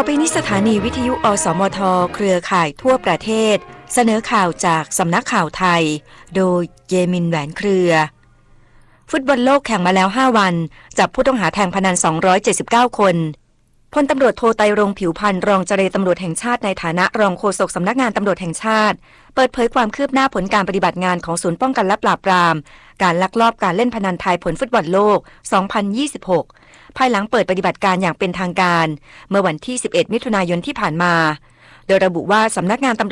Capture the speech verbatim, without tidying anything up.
อไปนี้สถานีวิทยุอสมทเครือข่ายทั่วประเทศเสนอข่าวจากสำนักข่าวไทยโดยเยมินแหวนเครือฟุตบอลโลกแข่งมาแล้วห้าวันจับผู้ต้องหาแทงพนันสองร้อยเจ็ดสิบเก้าคนพลตำรวจโทไตรรงค์ผิวพันธ์รองเจรตำรวจแห่งชาติในฐานะรองโฆษกสำนักงานตำรวจแห่งชาติเปิดเผยความคืบหน้าผลการปฏิบัติงานของศูนย์ป้องกันและปราบปรามการลักลอบการเล่นพนันทายผลฟุตบอลโลกสองพันยี่สิบหกภายหลังเปิดปฏิบัติการอย่างเป็นทางการเมื่อวันที่สิบเอ็ดมิถุนายนที่ผ่านมาโดยระบุว่าสำนักงานตำรวจ